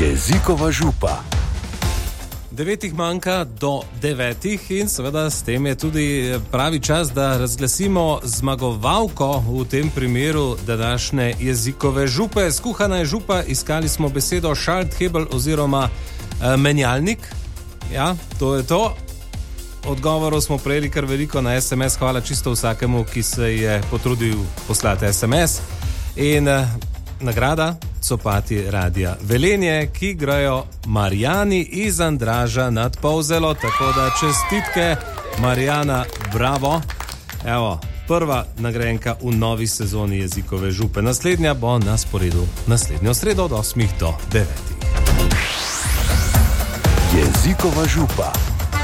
Jezikova župa. 9 manjka do 9 in seveda s tem je tudi pravi čas, da razglasimo zmagovalko v tem primeru današnje jezikove župe. Skuhana je župa, iskali smo besedo Schalthebel oziroma menjalnik. Ja, to je to. Odgovorov smo prejeli kar veliko na SMS, hvala čisto vsakemu, ki se je potrudil poslati SMS. In nagrada copati Radia Velenje, ki igrajo Marjani iz Andraža nad Polzelo, tako da čestitke, Marjana, bravo. Evo, prva nagrajenka v novi sezoni jezikove župe. Naslednja bo na sporedu naslednjo sredo od 8 do 9. Jezikova župa.